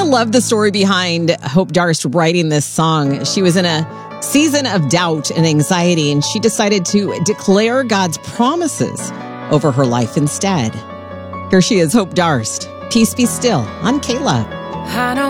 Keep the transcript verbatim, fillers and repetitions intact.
love the story behind Hope Darst writing this song. She was in a season of doubt and anxiety, and she decided to declare God's promises over her life instead. Here she is, Hope Darst. Peace Be Still on K-Love.